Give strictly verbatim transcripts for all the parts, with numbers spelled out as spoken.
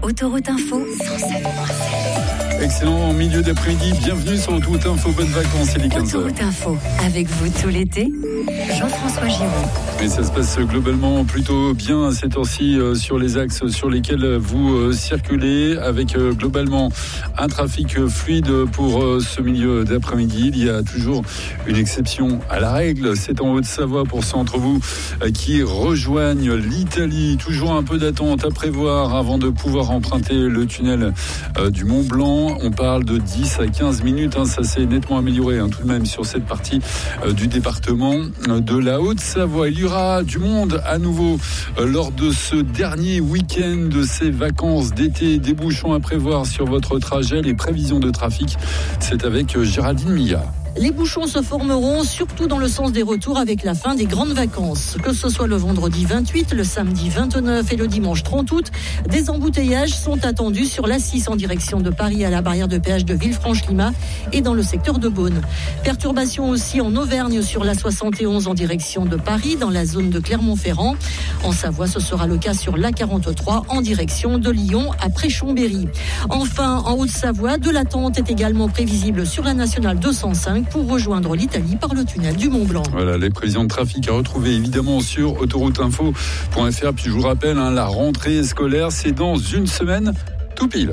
Autoroute Info, cent sept point sept. Excellent milieu d'après-midi, bienvenue sur Autoroute Info, bonnes vacances, c'est les quinze heures. Autoroute Info, avec vous tout l'été, Jean-François Giraud. Et ça se passe globalement plutôt bien à cette heure-ci euh, sur les axes sur lesquels vous euh, circulez, avec euh, globalement un trafic euh, fluide pour euh, ce milieu d'après-midi. Il y a toujours une exception à la règle, c'est en Haute-Savoie pour ceux d'entre vous euh, qui rejoignent l'Italie. Toujours un peu d'attente à prévoir avant de pouvoir emprunter le tunnel euh, du Mont-Blanc. On parle de dix à quinze minutes, hein, ça s'est nettement amélioré hein, tout de même sur cette partie euh, du département euh, de la Haute-Savoie. Il y aura du monde à nouveau euh, lors de ce dernier week-end de ces vacances d'été. Des bouchons à prévoir sur votre trajet. Les prévisions de trafic, c'est avec euh, Géraldine Milla. Les bouchons se formeront surtout dans le sens des retours avec la fin des grandes vacances. Que ce soit le vendredi vingt-huit, le samedi vingt-neuf et le dimanche trente août, des embouteillages sont attendus sur l'A six en direction de Paris à la barrière de péage de Villefranche-Limas et dans le secteur de Beaune. Perturbations aussi en Auvergne sur l'A soixante et onze en direction de Paris dans la zone de Clermont-Ferrand. En Savoie, ce sera le cas sur l'A quarante-trois en direction de Lyon après Chambéry. Enfin, en Haute-Savoie, de l'attente est également prévisible sur la nationale deux cent cinq pour rejoindre l'Italie par le tunnel du Mont-Blanc. Voilà, les prévisions de trafic à retrouver évidemment sur autoroute info point f r. Puis je vous rappelle, hein, la rentrée scolaire, c'est dans une semaine, tout pile.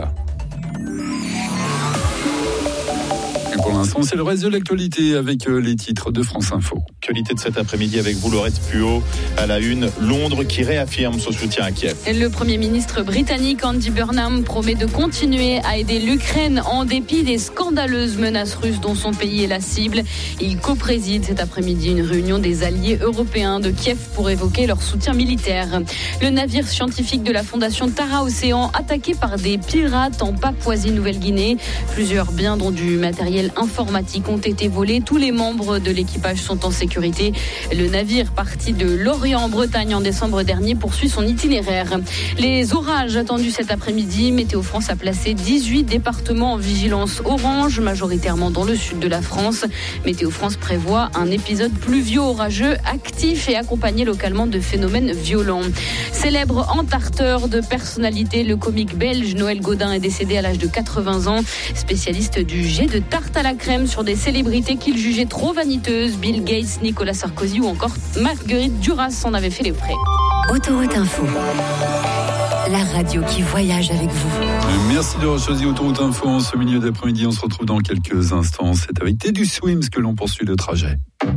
Et pour l'instant, c'est le reste de l'actualité avec euh, les titres de France Info. Actualité de cet après-midi avec vous, Laurette Puot, à la une. Londres qui réaffirme son soutien à Kiev. Le Premier ministre britannique Andy Burnham promet de continuer à aider l'Ukraine en dépit des scandaleuses menaces russes dont son pays est la cible. Il co-préside cet après-midi une réunion des alliés européens de Kiev pour évoquer leur soutien militaire. Le navire scientifique de la fondation Tara Océan attaqué par des pirates en Papouasie-Nouvelle-Guinée. Plusieurs biens dont du matériel informatique ont été volés. Tous les membres de l'équipage sont en sécurité. Le navire parti de Lorient en Bretagne en décembre dernier poursuit son itinéraire. Les orages attendus cet après-midi, Météo France a placé dix-huit départements en vigilance orange, majoritairement dans le sud de la France. Météo France prévoit un épisode pluvieux-orageux actif et accompagné localement de phénomènes violents. Célèbre entarteur de personnalité, le comique belge Noël Gaudin est décédé à l'âge de quatre-vingts ans. Spécialiste du jet de tarte à la crème sur des célébrités qu'il jugeait trop vaniteuses, Bill Gates, Nicolas Sarkozy ou encore Marguerite Duras en avait fait les frais. Autoroute Info, la radio qui voyage avec vous. Merci d'avoir choisi Autoroute Info en ce milieu d'après-midi. On se retrouve dans quelques instants. C'est avec Teddy Swims que l'on poursuit le trajet.